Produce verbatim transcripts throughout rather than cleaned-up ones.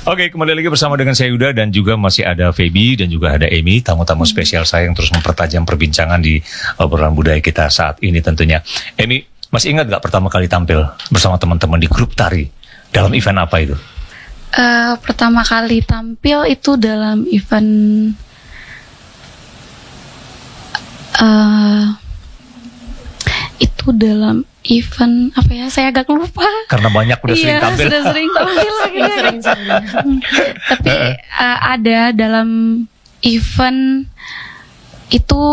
Oke, kembali lagi bersama dengan saya Yuda dan juga masih ada Feby dan juga ada Amy, tamu-tamu spesial saya yang terus mempertajam perbincangan di obrolan budaya kita saat ini tentunya. Amy, masih ingat gak pertama kali tampil bersama teman-teman di grup tari? Dalam event apa itu? Uh, pertama kali tampil itu dalam event uh, itu dalam event apa ya? Saya agak lupa. Karena banyak udah iya, sering tampil. Sudah sering tampil lagi. sering Tapi uh, ada dalam event itu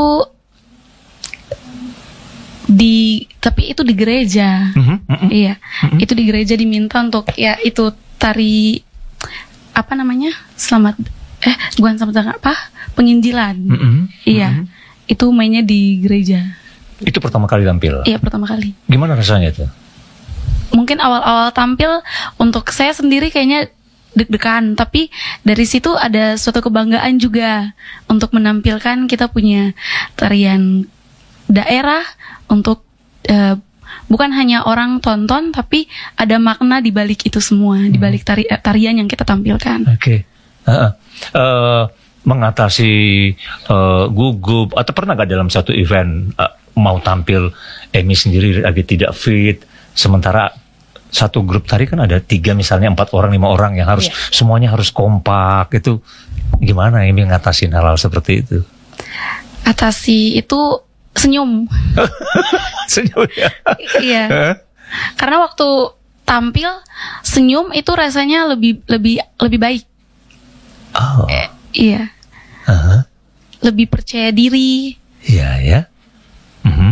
di tapi itu di gereja. Mm-hmm, mm-hmm. Iya. Mm-hmm. Itu di gereja diminta untuk ya itu tari apa namanya? Selamat eh bukan selamat apa? Penginjilan. Mm-hmm. Iya. Mm-hmm. Itu mainnya di gereja. Itu pertama kali tampil? Iya, pertama kali. Gimana rasanya itu? Mungkin awal-awal tampil untuk saya sendiri kayaknya deg-degan, tapi dari situ ada suatu kebanggaan juga untuk menampilkan kita punya tarian daerah untuk uh, bukan hanya orang tonton, tapi ada makna di balik itu semua, hmm. di balik tari, tarian yang kita tampilkan. Oke. Okay. Uh, uh, mengatasi uh, gugup atau pernah gak dalam satu event uh, mau tampil Amy sendiri lagi tidak fit, sementara satu grup tari kan ada tiga misalnya empat orang lima orang yang harus yeah. semuanya harus kompak, itu gimana Amy ngatasin hal-hal seperti itu? Atasi itu senyum. Senyum ya? Iya. Karena waktu tampil senyum itu rasanya lebih lebih lebih baik. Oh. Eh, iya. Uh-huh. Lebih percaya diri. Iya ya. Mm-hmm.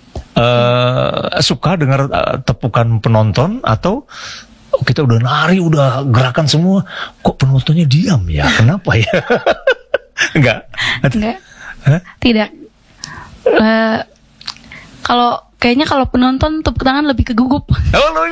Uh, suka dengar uh, tepukan penonton atau oh, kita udah nari udah gerakan semua kok penontonnya diam ya, kenapa ya? Enggak. Enggak. Huh? Tidak. Uh, kalau kayaknya kalau penonton tepuk tangan lebih kegugup. Oh lo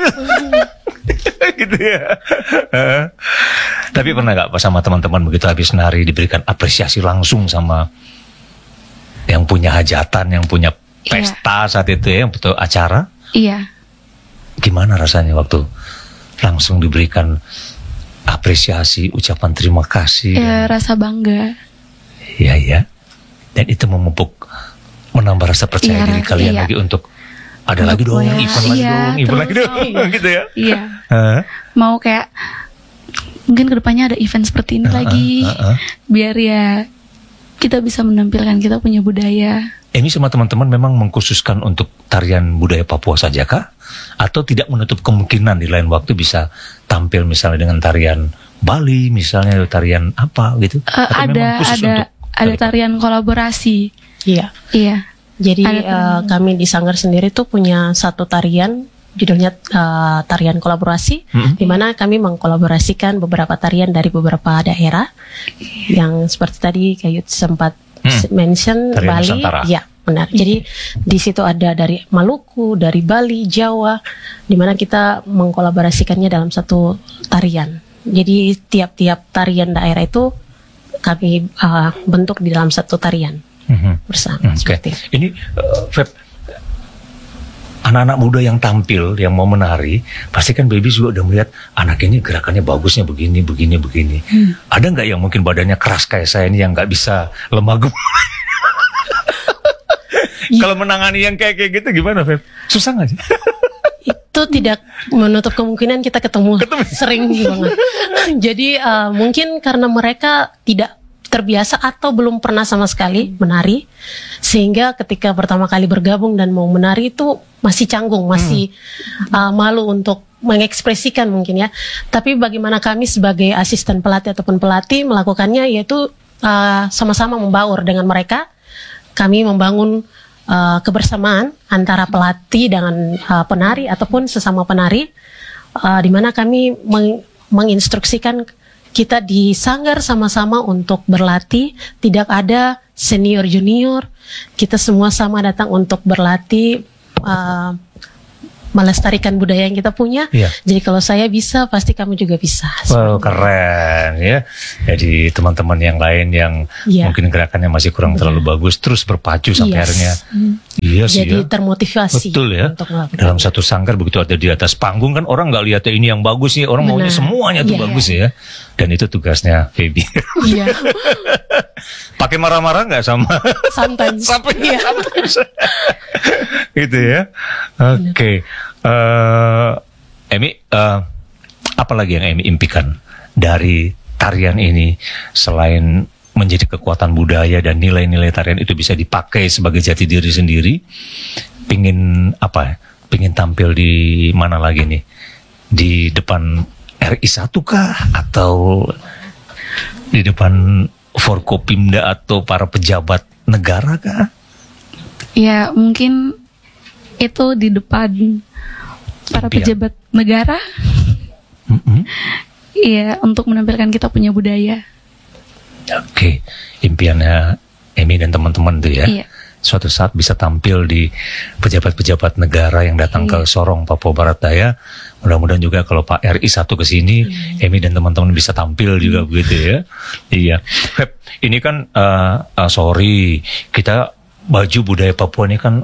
gitu ya. Uh, tapi pernah gak pas sama teman-teman begitu habis nari diberikan apresiasi langsung sama yang punya hajatan, yang punya pesta iya. saat itu ya, yang betul acara? Iya. Gimana rasanya waktu langsung diberikan apresiasi, ucapan terima kasih? Ya, dan rasa bangga. Iya ya. Dan itu memupuk, menambah rasa percaya iya, diri kalian iya. lagi untuk ada untuk lagi dong, ya. event iya, lagi dong, event lagi dong, iya. gitu ya? Iya. Uh. Mau kayak mungkin kedepannya ada event seperti ini uh, lagi, uh, uh, uh. biar ya kita bisa menampilkan kita punya budaya. Ini sama teman-teman memang mengkhususkan untuk tarian budaya Papua saja kah? Atau tidak menutup kemungkinan di lain waktu bisa tampil misalnya dengan tarian Bali, misalnya tarian apa gitu? Uh, ada ada ada tarian kolaborasi. Iya. Iya. Jadi uh, kami di Sanggar sendiri tuh punya satu tarian judulnya uh, tarian kolaborasi, mm-hmm. di mana kami mengkolaborasikan beberapa tarian dari beberapa daerah yang seperti tadi Kayut sempat hmm. mention tarian Bali, Nusantara. Ya benar. Jadi di situ ada dari Maluku, dari Bali, Jawa, di mana kita mengkolaborasikannya dalam satu tarian. Jadi tiap-tiap tarian daerah itu kami uh, bentuk di dalam satu tarian mm-hmm. bersama. Mm, okay. Ini uh, Feb, anak-anak muda yang tampil, yang mau menari, pasti kan baby juga udah melihat anak ini gerakannya bagusnya begini, begini, begini. Hmm. Ada nggak yang mungkin badannya keras kayak saya ini yang nggak bisa lemah gemuk? Kalau menangani yang kayak kayak gitu gimana, Feb? Susah nggak sih? Itu tidak menutup kemungkinan kita ketemu, ketemu. sering banget. Jadi uh, mungkin karena mereka tidak terbiasa atau belum pernah sama sekali menari, sehingga ketika pertama kali bergabung dan mau menari itu masih canggung, masih hmm. uh, malu untuk mengekspresikan mungkin ya. Tapi bagaimana kami sebagai asisten pelatih ataupun pelatih melakukannya, yaitu uh, sama-sama membaur dengan mereka. Kami membangun uh, kebersamaan antara pelatih dengan uh, penari ataupun sesama penari, uh, di mana kami meng- menginstruksikan kita di Sanggar sama-sama untuk berlatih, tidak ada senior junior, kita semua sama datang untuk berlatih uh, melestarikan budaya yang kita punya. Iya. Jadi kalau saya bisa, pasti kamu juga bisa. Wow, keren ya. Jadi teman-teman yang lain yang Iya. mungkin gerakannya masih kurang terlalu bagus, terus berpacu sampai Yes. akhirnya. Iya sih Jadi ya. termotivasi Betul ya. untuk melakukan. Dalam satu sanggar begitu ada di atas panggung kan orang nggak lihat ini yang bagus nih, orang maunya Benar. semuanya tuh Iya, bagus ya. Dan itu tugasnya Feby. Iya. Pakai marah-marah nggak sama? Sometimes. Sampai Iya. Gitu ya. Oke. Eh, Emi, eh, apa lagi yang Emi impikan dari tarian ini selain menjadi kekuatan budaya dan nilai-nilai tarian itu bisa dipakai sebagai jati diri sendiri? Pingin apa ya? Pingin tampil di mana lagi nih? Di depan R I satu kah? Atau di depan Forkopimda atau para pejabat negara kah? Ya mungkin itu di depan para Impian. pejabat negara. Mm-mm. Iya, untuk menampilkan kita punya budaya. Oke, impiannya Emi dan teman-teman tuh ya. Iya. Suatu saat bisa tampil di pejabat-pejabat negara yang datang ke Sorong, Papua Barat Daya. Mudah-mudahan juga kalau Pak R I satu ke sini, Emi dan teman-teman bisa tampil juga begitu ya. Iya. Feb, ini kan uh, uh, sorry, kita baju budaya Papua ini kan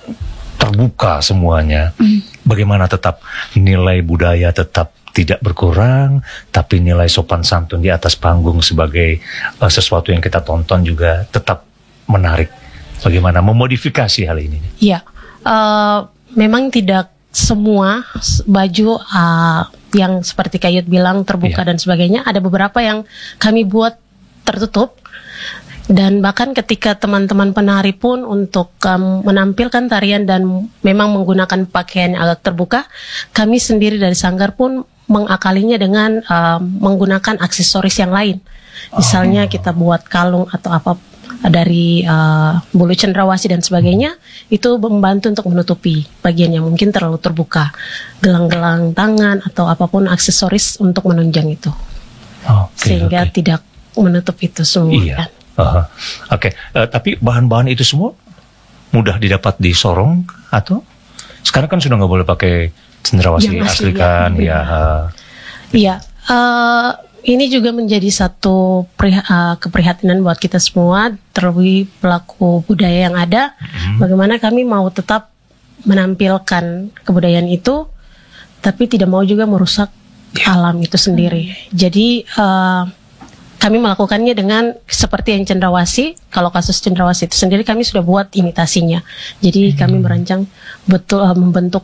terbuka semuanya. Bagaimana tetap nilai budaya tetap tidak berkurang, tapi nilai sopan santun di atas panggung sebagai uh, sesuatu yang kita tonton juga tetap menarik. Bagaimana memodifikasi hal ini? Iya, eh, memang tidak semua s- baju eh, yang seperti Kayut bilang terbuka Iya. dan sebagainya. Ada beberapa yang kami buat tertutup. Dan bahkan ketika teman-teman penari pun untuk um, menampilkan tarian dan memang menggunakan pakaian yang agak terbuka, kami sendiri dari Sanggar pun mengakalinya dengan um, menggunakan aksesoris yang lain. Misalnya kita buat kalung atau apa dari uh, bulu cendrawasih dan sebagainya, itu membantu untuk menutupi bagian yang mungkin terlalu terbuka, gelang-gelang tangan atau apapun aksesoris untuk menunjang itu, Oke, sehingga oke. tidak menutup itu semua. Iya. kan. Aha. Oke, eh, tapi bahan-bahan itu semua mudah didapat di Sorong atau sekarang kan sudah nggak boleh pakai cendrawasih Yang asli, asli kan ya. ya. Iya, eh, ini juga menjadi satu priha- eh, keprihatinan buat kita semua, terlebih pelaku budaya yang ada. Bagaimana kami mau tetap menampilkan kebudayaan itu, tapi tidak mau juga merusak alam itu sendiri. Jadi eh, kami melakukannya dengan seperti yang cendrawasih. Kalau kasus cendrawasih itu sendiri kami sudah buat imitasinya. Jadi kami merancang betul eh, membentuk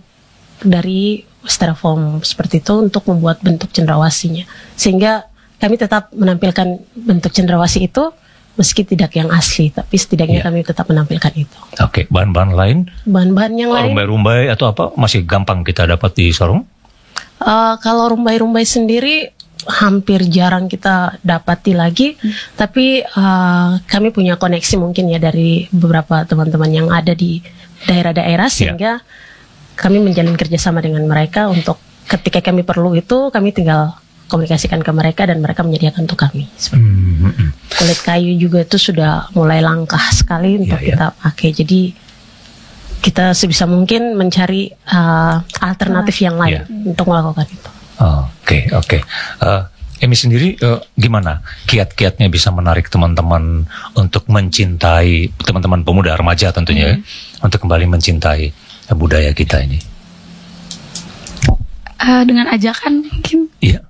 dari styrofoam seperti itu untuk membuat bentuk cendrawasihnya, sehingga kami tetap menampilkan bentuk cendrawasih itu meski tidak yang asli, tapi setidaknya Iya. kami tetap menampilkan itu. Oke, bahan-bahan lain, Bahan-bahan yang lain, rumbai-rumbai atau apa masih gampang kita dapat di Sorong? eh, kalau rumbai-rumbai sendiri hampir jarang kita dapati lagi, tapi eh, kami punya koneksi mungkin ya dari beberapa teman-teman yang ada di daerah-daerah, sehingga kami menjalin kerjasama dengan mereka untuk ketika kami perlu itu kami tinggal komunikasikan ke mereka dan mereka menyediakan untuk kami. Seperti Hmm, hmm, hmm. kulit kayu juga itu sudah mulai langkah sekali untuk Iya, iya. kita pakai. Jadi kita sebisa mungkin mencari uh, alternatif yang lain Iya. untuk melakukan itu. Oke, oke. Eh, Emi sendiri eh, gimana kiat-kiatnya bisa menarik teman-teman untuk mencintai, teman-teman pemuda remaja tentunya ya, untuk kembali mencintai eh, budaya kita ini? Eh, dengan ajakan mungkin Iya.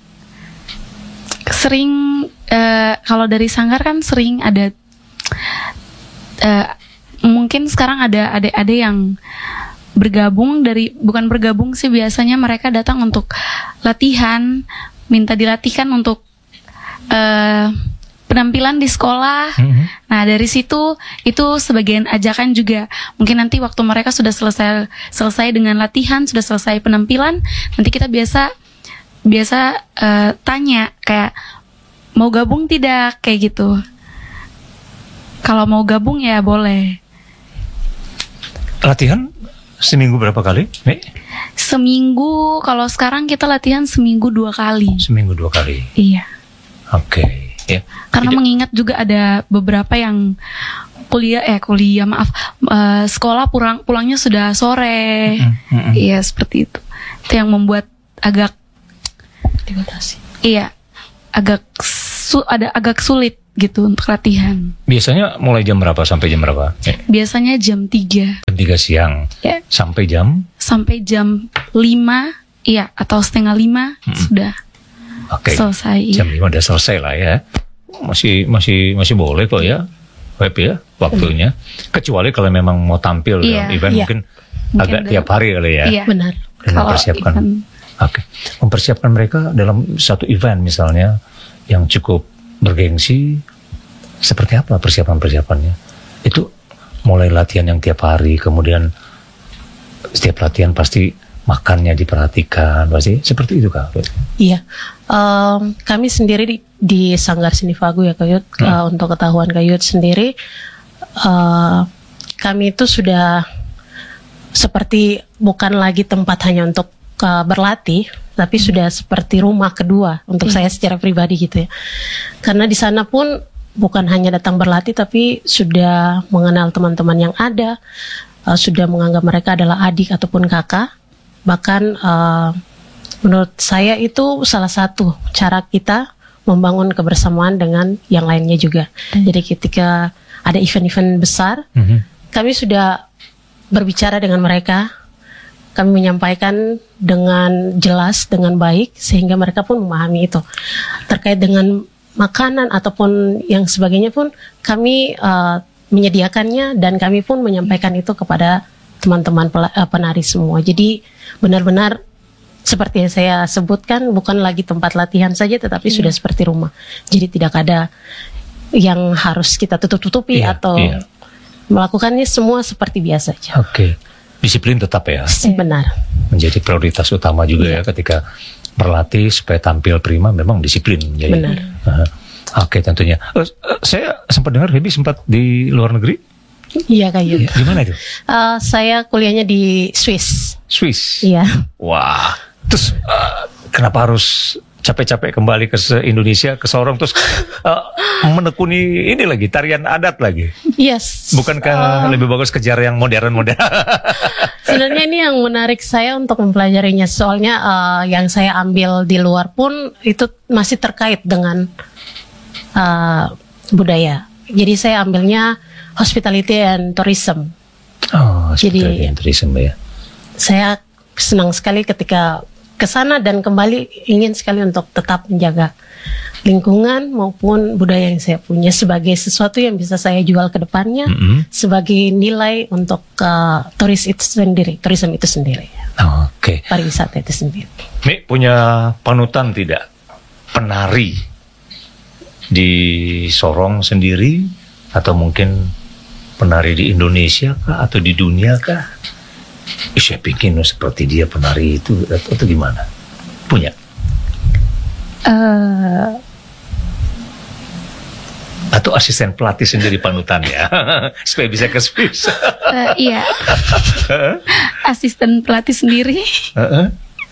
sering eh, kalau dari Sanggar kan sering ada eh, mungkin sekarang ada ada-ada yang bergabung dari bukan bergabung sih, biasanya mereka datang untuk latihan, minta dilatihkan untuk eh, penampilan di sekolah. Mhm. Nah dari situ itu sebagian ajakan juga, mungkin nanti waktu mereka sudah selesai selesai dengan latihan, sudah selesai penampilan, nanti kita biasa biasa eh, tanya kayak mau gabung tidak, kayak gitu. Kalau mau gabung ya boleh. Latihan seminggu berapa kali, Mi? Seminggu, kalau sekarang kita latihan seminggu dua kali. Seminggu dua kali. Iya. Oke. ya. Karena Tidak- mengingat juga ada beberapa yang kuliah eh kuliah maaf eh, sekolah pulang pulangnya sudah sore. Mm, mm, mm. Iya, seperti itu. Itu yang membuat agak Dibatasi. iya, agak su- ada agak sulit gitu untuk latihan. Biasanya mulai jam berapa sampai jam berapa? Eh, Biasanya jam tiga Jam tiga siang ya sampai jam. sampai jam lima, iya, atau setengah lima sudah Oke. selesai. Jam lima udah selesai lah ya. Masih masih masih boleh kok ya. Web ya waktunya. Kecuali kalau memang mau tampil Iya, dalam event iya. mungkin, Mungkin agak dalam- tiap hari kali ya. Iya. Benar. Dan Kalau mempersiapkan. event. Oke. Mempersiapkan mereka dalam satu event misalnya yang cukup bergengsi, seperti apa persiapan-persiapannya? Itu mulai latihan yang tiap hari, kemudian setiap latihan pasti makannya diperhatikan, pasti seperti itu Kak. Iya, Em, kami sendiri di, di Sanggar Seni Fagu ya Kak Yud, Hmm. eh, untuk ketahuan Kak Yud sendiri, eh, kami itu sudah seperti bukan lagi tempat hanya untuk eh, berlatih, tapi sudah seperti rumah kedua untuk saya secara pribadi gitu ya. Karena di sana pun bukan hanya datang berlatih, tapi sudah mengenal teman-teman yang ada, eh, sudah menganggap mereka adalah adik ataupun kakak, bahkan eh, menurut saya itu salah satu cara kita membangun kebersamaan dengan yang lainnya juga. Jadi ketika ada event-event besar, Mhm. kami sudah berbicara dengan mereka, kami menyampaikan dengan jelas, dengan baik, sehingga mereka pun memahami itu. Terkait dengan makanan ataupun yang sebagainya pun kami eh, menyediakannya, dan kami pun menyampaikan itu kepada teman-teman pela- eh, penari semua. Jadi benar-benar seperti yang saya sebutkan, bukan lagi tempat latihan saja, tetapi sudah seperti rumah. Jadi tidak ada yang harus kita tutup-tutupi Iya, atau iya. melakukannya semua seperti biasa saja. Oke. Disiplin tetap ya. Benar. Menjadi prioritas utama juga ya ketika berlatih supaya tampil prima, memang disiplin menjadi. Benar. Aha. Oke, tentunya. Eh, eh, saya sempat dengar Hebi sempat di luar negeri. Iya Kak Yud. Di mana itu? Eh, saya kuliahnya di Swiss. Swiss. Iya. Wah. Terus eh, kenapa harus capek-capek kembali ke se- Indonesia, ke Sorong, terus eh, menekuni ini lagi tarian adat lagi? Yes. Bukankah lebih bagus kejar yang modern-modern? Sebenarnya ini yang menarik saya untuk mempelajarinya, soalnya eh, yang saya ambil di luar pun itu masih terkait dengan eh, budaya. Jadi saya ambilnya hospitality and tourism. Oh, Jadi- seperti yang tourism ya. Saya senang sekali ketika ke sana dan kembali, ingin sekali untuk tetap menjaga lingkungan maupun budaya yang saya punya sebagai sesuatu yang bisa saya jual ke depannya, Mm-mm. sebagai nilai untuk eh, turis itu sendiri, turisme itu sendiri, Oke. pariwisata itu sendiri. Mi punya panutan tidak? Penari di Sorong sendiri, atau mungkin penari di Indonesia kah, atau di dunia kah? Ih, saya bikin seperti dia penari itu, atau, atau gimana? Punya? Eh, Atau asisten pelatih sendiri panutan ya? Supaya bisa ke Swiss. eh, iya, asisten pelatih sendiri Heeh.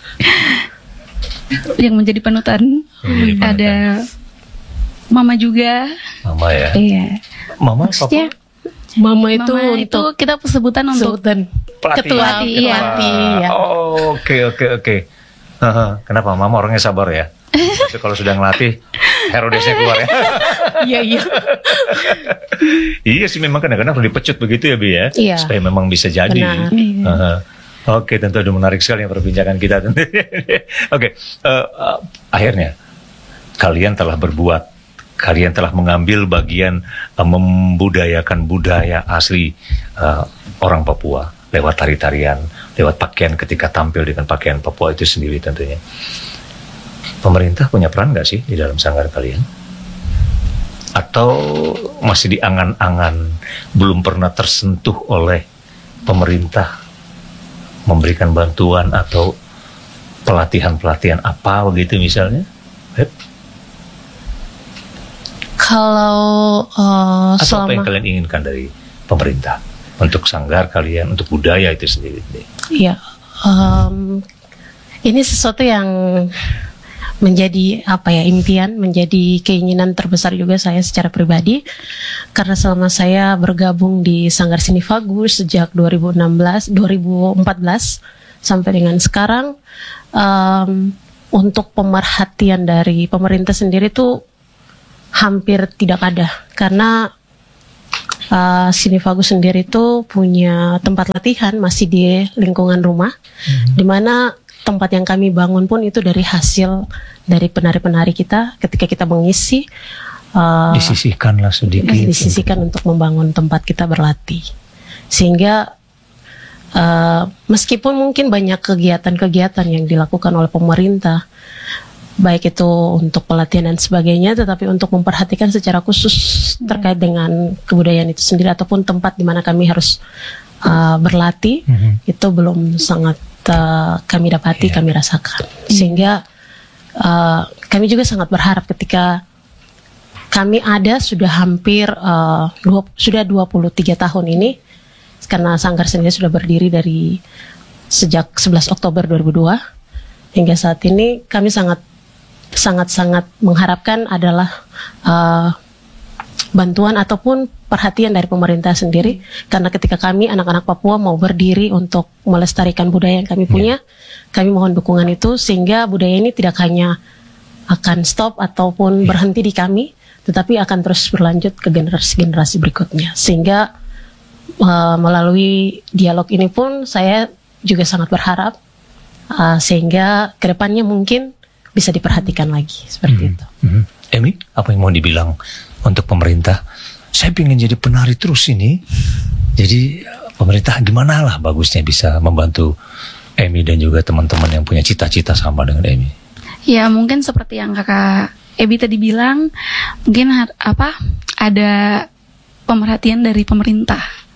yang menjadi panutan. Menjadi panutan. Ada mama juga. Mama ya? Iya. Mama, Maksudnya, papa? Mama itu mama itu untuk kita sebutan untuk sebutan Pelatih. ketua Pelatih, iya. pelatih ya. Oh, oke oke oke. Haha, kenapa mama orangnya sabar ya? Tapi kalau sudah ngelatih, Herodesnya keluar ya. Iya iya. Iya sih, memang kadang-kadang harus dipecut begitu ya Bi ya, Iya. supaya memang bisa jadi. Benar. Iya. Haha. Oke, tentu ada menarik sekali yang perbincangan kita. Oke, eh, eh, akhirnya kalian telah berbuat, kalian telah mengambil bagian eh, membudayakan budaya asli eh, orang Papua lewat tari-tarian, lewat pakaian ketika tampil dengan pakaian Papua itu sendiri tentunya. Pemerintah punya peran nggak sih di dalam sanggar kalian? Atau masih di angan-angan, belum pernah tersentuh oleh pemerintah memberikan bantuan atau pelatihan-pelatihan apa begitu misalnya? Beb? Kalau eh, Atau apa yang selama kalian inginkan dari pemerintah untuk sanggar kalian, untuk budaya itu sendiri? Iya, em, ini sesuatu yang menjadi apa ya impian, menjadi keinginan terbesar juga saya secara pribadi, karena selama saya bergabung di Sanggar Seni Fagus sejak dua ribu enam belas, dua ribu empat belas sampai dengan sekarang, um, untuk pemerhatian dari pemerintah sendiri tuh hampir tidak ada, karena uh, Seni Fagus sendiri tuh punya tempat latihan masih di lingkungan rumah, hmm. di mana tempat yang kami bangun pun itu dari hasil dari penari-penari kita ketika kita mengisi, uh, disisihkanlah sedikit, disisihkan untuk membangun tempat kita berlatih, sehingga uh, meskipun mungkin banyak kegiatan-kegiatan yang dilakukan oleh pemerintah, baik itu untuk pelatihan dan sebagainya, tetapi untuk memperhatikan secara khusus terkait dengan kebudayaan itu sendiri ataupun tempat di mana kami harus uh, berlatih, mm-hmm. itu belum sangat Uh, kami dapati, yeah. kami rasakan, sehingga uh, kami juga sangat berharap ketika kami ada sudah hampir uh, dua, sudah dua puluh tiga tahun ini, karena Sanggar sendiri sudah berdiri dari sejak sebelas Oktober dua ribu dua hingga saat ini, kami sangat sangat sangat mengharapkan adalah uh, bantuan ataupun perhatian dari pemerintah sendiri, karena ketika kami anak-anak Papua mau berdiri untuk melestarikan budaya yang kami punya, yeah. kami mohon dukungan itu sehingga budaya ini tidak hanya akan stop ataupun yeah. berhenti di kami, tetapi akan terus berlanjut ke generasi-generasi berikutnya, sehingga uh, melalui dialog ini pun saya juga sangat berharap uh, sehingga kedepannya mungkin bisa diperhatikan lagi seperti mm-hmm. itu. Mm-hmm. Emi, apa yang mau dibilang untuk pemerintah? Saya ingin jadi penari terus ini. Jadi pemerintah gimana lah bagusnya bisa membantu Emi dan juga teman-teman yang punya cita-cita sama dengan Emi. Ya mungkin seperti yang kakak Ebi tadi bilang, mungkin har- apa ada pemerhatian dari pemerintah.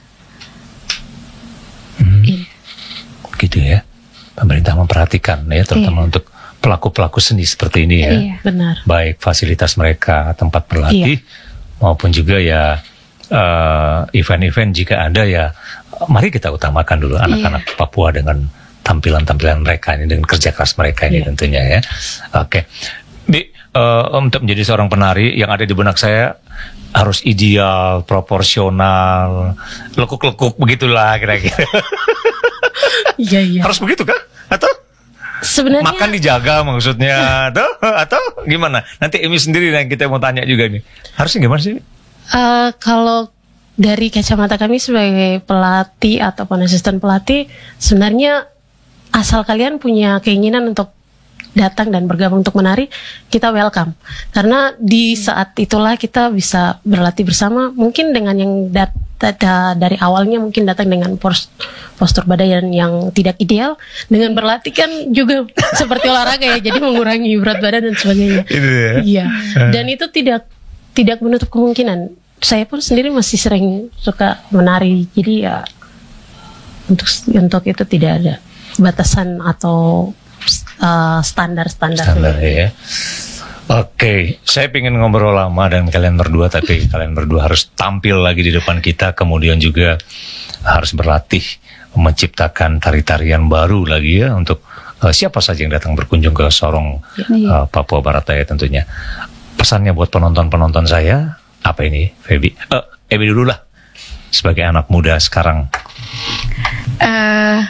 Hmm, yeah. Gitu ya. Pemerintah memperhatikan ya, terutama yeah. untuk pelaku-pelaku seni seperti ini ya. Iya, benar. Baik fasilitas mereka, tempat berlatih, iya. maupun juga ya uh, event-event jika ada ya, mari kita utamakan dulu anak-anak iya. Papua dengan tampilan-tampilan mereka ini, dengan kerja keras mereka ini iya. tentunya ya. Oke, Bi, uh, untuk menjadi seorang penari yang ada di benak saya harus ideal, proporsional, lekuk-lekuk begitulah kira-kira. Iya iya. Harus begitu kah? Atau? Sebenarnya makan dijaga maksudnya atau atau gimana? Nanti Emi sendiri yang kita mau tanya juga nih. Harusnya gimana sih? Uh, kalau dari kacamata kami sebagai pelatih ataupun asisten pelatih, sebenarnya asal kalian punya keinginan untuk datang dan bergabung untuk menari, kita welcome. Karena di saat itulah kita bisa berlatih bersama. Mungkin dengan yang dat- dat- dari awalnya mungkin datang dengan pos- postur badan yang tidak ideal, dengan berlatih kan juga seperti olahraga ya, jadi mengurangi berat badan dan sebagainya. Ya? Iya. Dan itu tidak tidak menutup kemungkinan. Saya pun sendiri masih sering suka menari, jadi ya untuk untuk itu tidak ada batasan atau uh, standar-standar. Standar ya. Oke, saya pengen ngobrol lama dan kalian berdua, tapi kalian berdua harus tampil lagi di depan kita, kemudian juga harus berlatih menciptakan tari-tarian baru lagi ya untuk uh, siapa saja yang datang berkunjung ke Sorong uh, Papua Barat Daya tentunya. Pesannya buat penonton-penonton saya apa ini, Febi? Uh, Ebi dulu lah sebagai anak muda sekarang. Uh,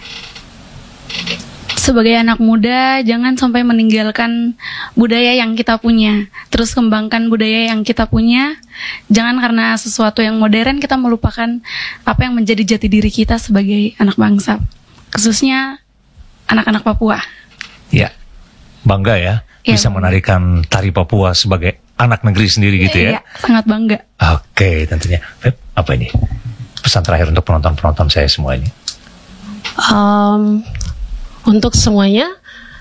sebagai anak muda jangan sampai meninggalkan budaya yang kita punya, terus kembangkan budaya yang kita punya. Jangan karena sesuatu yang modern kita melupakan apa yang menjadi jati diri kita sebagai anak bangsa, khususnya anak-anak Papua. Ya, bangga ya, ya bisa bangga menarikan tari Papua sebagai anak negeri sendiri gitu ya. Iya, sangat bangga. Oke, tentunya. Feb, apa ini pesan terakhir untuk penonton-penonton saya semua ini? Um, Untuk semuanya,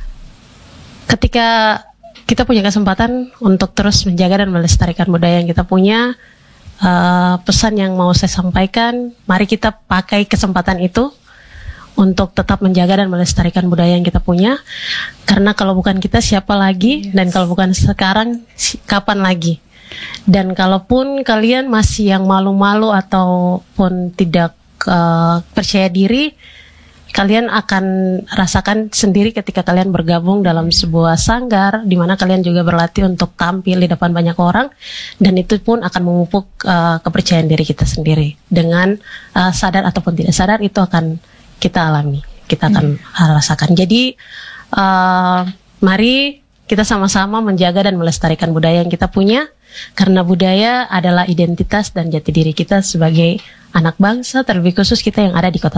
ketika kita punya kesempatan untuk terus menjaga dan melestarikan budaya yang kita punya, uh, pesan yang mau saya sampaikan, mari kita pakai kesempatan itu untuk tetap menjaga dan melestarikan budaya yang kita punya. Karena kalau bukan kita, siapa lagi? Dan kalau bukan sekarang, kapan lagi? Dan kalaupun kalian masih yang malu-malu ataupun tidak uh, percaya diri, kalian akan rasakan sendiri ketika kalian bergabung dalam sebuah sanggar di mana kalian juga berlatih untuk tampil di depan banyak orang, dan itu pun akan memupuk uh, kepercayaan diri kita sendiri. Dengan uh, sadar ataupun tidak sadar itu akan kita alami, kita akan hmm. rasakan. Jadi uh, mari kita sama-sama menjaga dan melestarikan budaya yang kita punya, karena budaya adalah identitas dan jati diri kita sebagai anak bangsa, terlebih khusus kita yang ada di kota